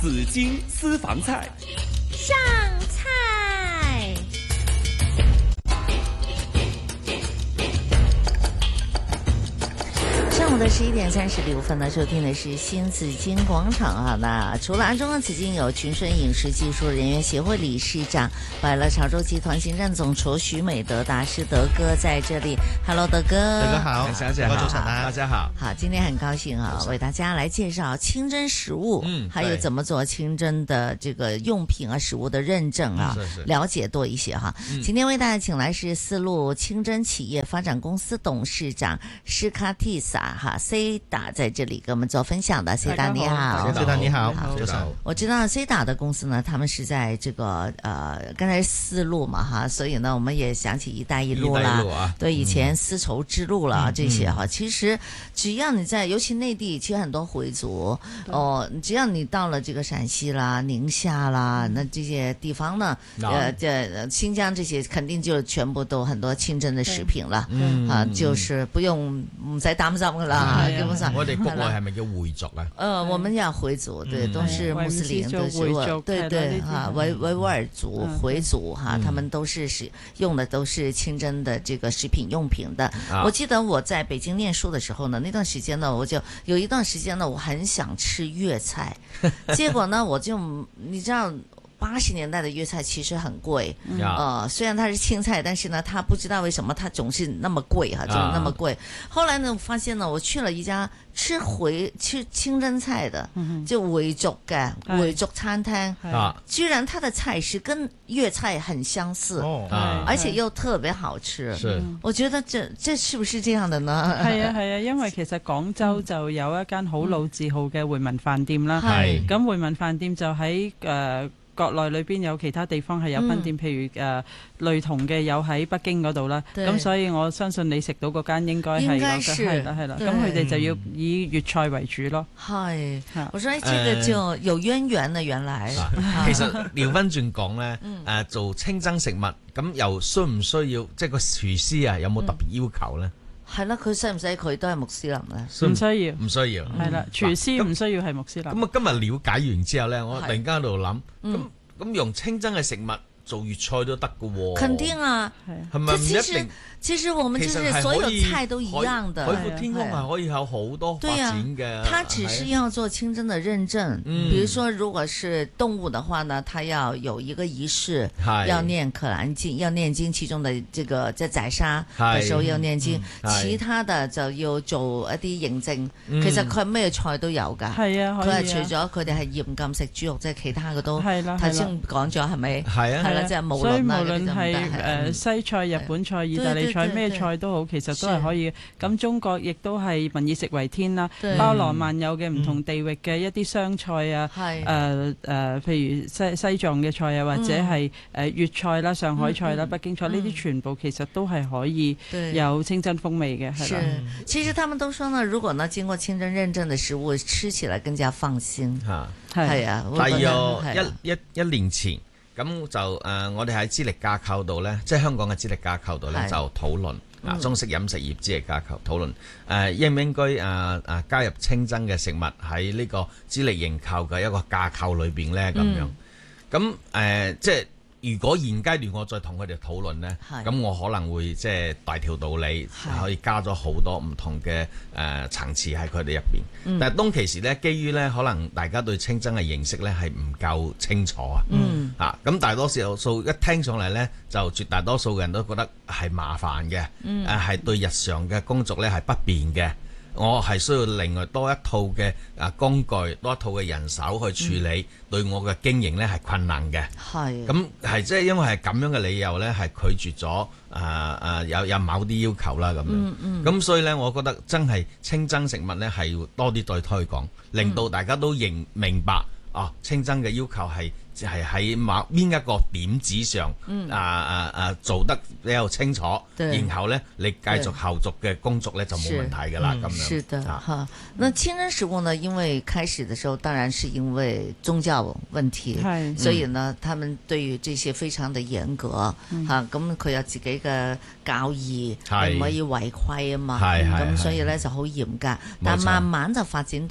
紫荆私房菜上菜。上午的11:36呢，收听的是新紫荆广场啊。那除了中央紫荆有群顺饮食技术人员协会理事长、百乐潮州集团行政总厨徐美德大师德哥在这里。Hello， 德哥。 德哥好， 小姐好，大家好。 好，今天很高兴啊，为大家来介绍清真食物，还有怎么做清真的这个用品啊、食物的认证啊，了解多一些哈。今天为大家请来是丝路清真企业发展公司董事长施卡蒂萨哈 Seda 在这里跟我们做分享的。Seda 你好 ，Seda 你好， 我知道 Seda 的公司呢，他们是在这个刚才丝路嘛哈，所以呢我们也想起一带一路啦，对，以前丝绸之路啦这些哈，其实只要你在，尤其内地，其实很多回族哦，只要你到了这个陕西啦、宁夏啦，那这些地方呢，新疆这些肯定就全部都很多清真的食品了，就是不使擔心噶啦，基本上。 我哋國內係咪叫回族啊？ 我們叫回族，對，都是穆斯林，都是對哈，維吾爾族、回族哈，他們都是用的都是清真的這個食品用品的。我記得我在北京念書的時候呢，那段時間呢，我就有一段時間呢，我很想吃粵菜，結果呢，我就你知道。80年代的粵菜其實很貴，雖然它是青菜，但是呢，它不知道為什麼它總是那麼貴哈，總是那麼貴。後來呢，我發現呢，我去了一家吃清真菜的，就回族餐廳，居然它的菜式跟粵菜很相似，而且又特別好吃。我覺得這是不是這樣的呢？ 係啊，因為其實廣州就有一間好老字號嘅回民飯店啦，咁回民飯店就喺國內裏邊有其他地方係有分店，譬如類同嘅有喺北京嗰度啦，咁所以我相信你食到嗰間應該係啦，咁佢哋就要以粵菜為主咯。係， 我說這個就有淵源啦，原來。 其實調翻轉講咧，做清真食物咁又需唔需要即係個廚師啊有冇特別要求咧？ 係啦，佢使唔使佢都係穆斯林咧？ 唔需要， 唔需要。 係啦，廚師唔需要係穆斯林。 咁啊，今日了解完之後咧，我突然間喺度諗，咁用清真嘅食物做粵菜都得㗎喎。 肯定啊， 係咪唔一定？ 其實我們就是所有菜都一樣的， 海闊天空係可以有好多發展嘅。 它只是要做清真的認證，比如說如果是動物的話呢，它要有一個儀式，要念可蘭經，要念經，其中的這個在宰殺的時候要念經，其他的就要做一啲認證。其實佢咩菜都有㗎，佢係除咗佢哋係嚴禁食豬肉，即係其他嘅都頭先講咗係咪？係啦，即係無論係西菜、日本菜、意大利菜咩菜都好，其實都係可以。咁中國亦都係民以食為天啦，包羅萬有嘅唔同地域嘅一啲湘菜啊，譬如西藏嘅菜啊，或者係粵菜啦、上海菜啦、北京菜呢啲全部其實都係可以有清真風味嘅，係啦。 其實他們都說呢，如果呢經過清真認證的食物，吃起來更加放心。係啊， 大約一年前。咁就我哋喺資歷架構度呢，即係香港嘅資歷架構度呢，就討論中式飲食業資歷架構討論應唔應該加入清真嘅食物喺呢個資歷認購嘅一個架構裏邊呢？咁樣。咁即係如果現階段我再同佢哋討論呢，咁我可能會即係大條道理可以加咗好多唔同嘅層次喺佢哋入邊。但係當其時呢，基於呢可能大家對清真嘅認識呢係唔夠清楚咁大多數一聽上嚟呢，就絕大多數嘅人都覺得係麻煩嘅，係對日常嘅工作呢係不便嘅。我係需要另外多一套嘅工具，多一套嘅人手去處理，對我嘅經營呢係困難嘅。咁係即係因為係咁樣嘅理由呢，係拒絕咗有某啲要求啦咁樣。咁所以呢，我覺得真係清真食物呢係要多啲再推廣，令到大家都明白清真嘅要求係喺邊一個點子上做得比較清楚，然後呢你繼續後續嘅工作呢就冇問題㗎啦咁樣。 是的哈，那清真食物呢，因為開始的時候當然是因為宗教問題，所以呢他們對於這些非常的嚴格嚇，咁佢有自己嘅教義，唔可以違規啊嘛，咁所以呢就好嚴格，但慢慢就發展到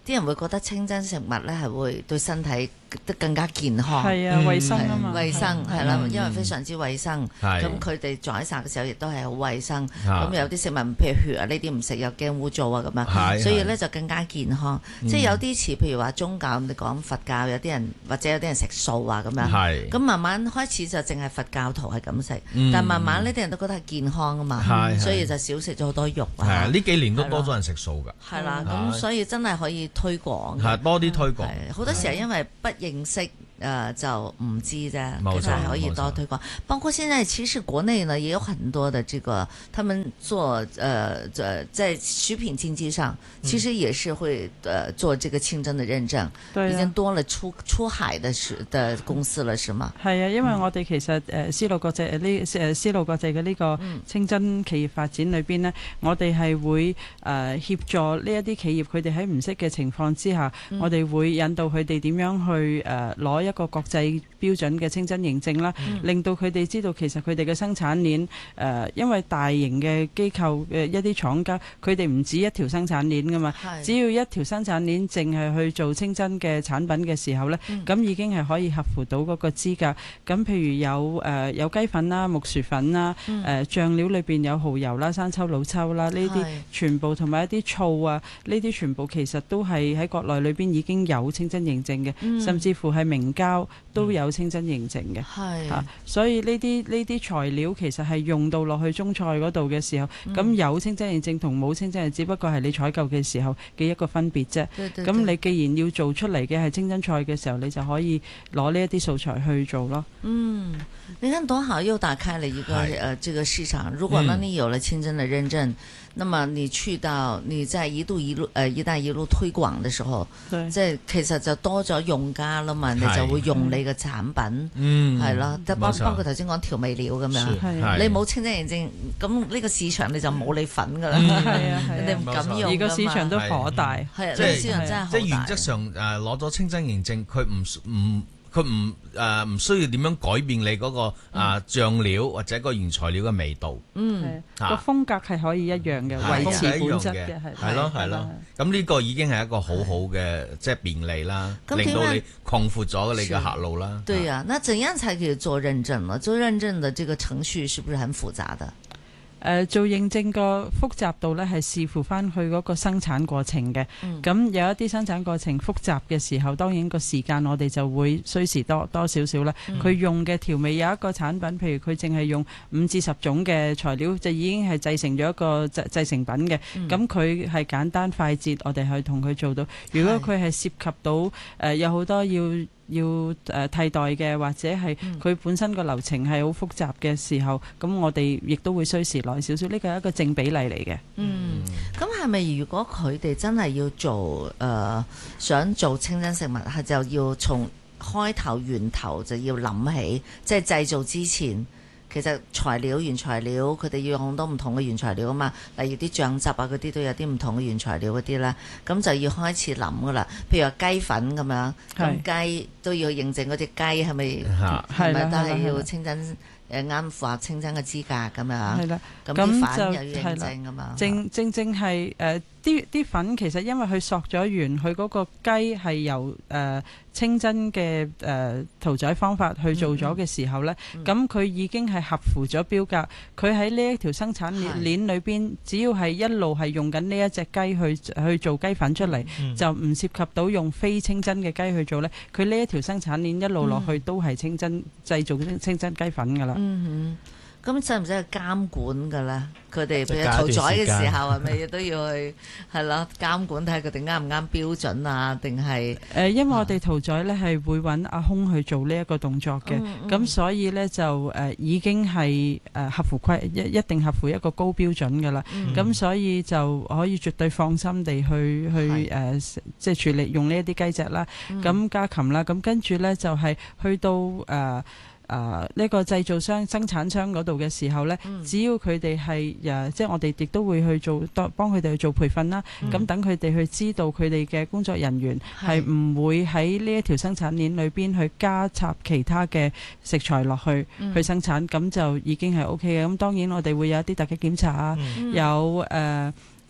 啲人會覺得清真食物咧係會對身體得更加健康， 係啊，衞生啊嘛， 衞生係啦，因為非常之衞生。咁佢哋宰殺嘅時候亦都係好衞生。咁有啲食物譬如血啊呢啲唔食又驚污糟啊咁樣，所以咧就更加健康。即係有啲似譬如話宗教，你講佛教有啲人或者有啲人食素啊咁樣。咁慢慢開始就淨係佛教徒係咁食，但慢慢呢啲人都覺得係健康啊嘛，所以就少食咗好多肉啊。 係啊，呢幾年都多咗人食素㗎。 係啦，咁所以真係可以推廣， 多啲推廣。 好多時候因為不認識，就唔知啫，其實係可以多推廣。包括現在其實國內呢也有很多的這個，他們做在食品經濟上，其實也是會做這個清真的認證，已經多了出海的公司了，是嗎？ 係啊，因為我哋其實絲路國際嘅呢個清真企業發展裏邊呢，我哋係會協助呢一啲企業，佢哋喺唔識嘅情況之下，我哋會引導佢哋點樣去攞一個國際標準嘅清真認證啦，令到佢哋知道其實佢哋嘅生產鏈因為大型嘅機構嘅一啲廠家，佢哋唔止一條生產鏈噶嘛，只要一條生產鏈淨係去做清真嘅產品嘅時候呢，咁已經係可以合乎到嗰個資格。咁譬如有雞粉啦、木薯粉啦、醬料裏邊有蠔油啦、生抽、老抽啦，呢啲全部同埋一啲醋啊，呢啲全部其實都係喺國內裏邊已經有清真認證嘅，甚至乎係明膠都有清真認證嘅。所以呢啲材料其實係用到落去中菜嗰度嘅時候，咁有清真認證同冇清真認證只不過係你採購嘅時候嘅一個分別啫。咁你既然要做出嚟嘅係清真菜嘅時候，你就可以攞呢一啲素材去做咯。 你看多好，又打開了一個這個市場。如果呢你有了清真的認證，那麼你去到你在一帶一路推廣的時候，即係其實就多咗用家啦嘛，你就會用你嘅產品，係咯，包括頭先講調味料咁樣，你冇清真認證，咁呢個市場你就冇你份噶啦，人哋唔敢用。 而個市場都頗大， 係啊，市場真係好大。 即係原則上攞咗清真認證，佢唔需要點樣改變你嗰個醬料或者個原材料嘅味道， 個風格係可以一樣嘅，維持本質嘅， 係咯。咁呢個已經係一個好好嘅即係便利啦，令到你擴闊咗你嘅客路啦。 對啊，那怎樣才可以做認證呢？做認證的這個程序是不是很複雜的？ 做認證個複雜度呢係視乎翻佢嗰個生產過程嘅。咁有一啲生產過程複雜嘅時候，當然個時間我哋就會需時多少少啦。佢用嘅調味有一個產品，譬如佢淨係用5至10種嘅材料，就已經係製成咗一個製成品嘅。咁佢係簡單快捷，我哋去同佢做到。如果佢係涉及到有好多要替代嘅，或者係佢本身個流程係好複雜嘅時候，咁我哋亦都會需時耐少少。呢個係一個正比例嚟嘅。 咁係咪如果佢哋真係要做想做清真食物，係就要從開頭源頭就要諗起，即係製造之前。其實原材料佢哋要用好多唔同嘅原材料啊嘛，例如啲醬汁啊嗰啲都有啲唔同嘅原材料嗰啲咧，咁就要開始諗噶啦。譬如話雞粉咁樣，咁雞都要認證嗰隻雞係咪都係要清真啱符合清真嘅資格咁樣。係啦，咁啲粉又要認證㗎嘛。正係啲粉其實因為佢索咗完，佢嗰個雞係由清真嘅屠宰方法去做咗嘅時候呢，咁佢已經係合乎咗標格。佢喺呢一條生產鏈裏邊，只要係一路係用緊呢一隻雞去做雞粉出嚟，就唔涉及到用非清真嘅雞去做呢。佢呢一條生產鏈一路落去都係清真製造清真雞粉噶啦。 咁使唔使去監管㗎咧？佢哋譬如屠宰嘅時候係咪都要去係咯監管睇下佢哋啱唔啱標準啊？定係因為我哋屠宰咧係會揾阿空去做呢一個動作嘅，咁所以咧就已經係合乎一定合乎一個高標準㗎啦。咁所以就可以絕對放心地去即係處理用呢一啲雞隻啦，咁家禽啦，咁跟住咧就係去到呢個製造商、生產商嗰度嘅時候呢，只要佢哋係即係我哋亦都會去做，幫佢哋去做培訓啦。咁等佢哋去知道佢哋嘅工作人員係唔會喺呢一條生產鏈裏邊去加插其他嘅食材落去生產，咁就已經係 OK 嘅。咁當然我哋會有一啲突擊檢查啊，有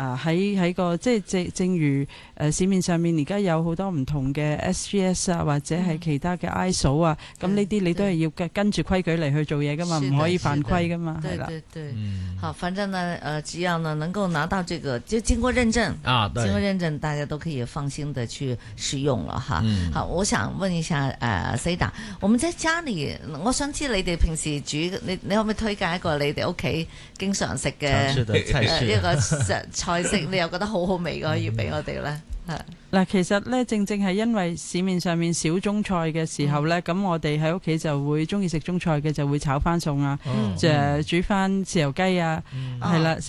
喺個即係正如市面上面而家有好多唔同嘅 SGS 啊，或者係其他嘅 ISO 啊，咁呢啲你都係要跟住規矩嚟去做嘢噶嘛，唔可以犯規噶嘛，係啦。 對，好，反正呢，只要呢能夠拿到這個，就經過認證經過認證，大家都可以放心的去使用了哈。好，我想問一下Seda，我們在家裏，我想知你哋平時煮，你可唔可以推介一個你哋屋企經常食嘅一個菜式，你又覺得好好味嘅，可以俾我哋咧？ 嗱，其實咧正係因為市面上面少中菜嘅時候咧，咁我哋喺屋企就會中意食中菜嘅，就會炒翻餸啊，就煮翻豉油雞啊，係啦。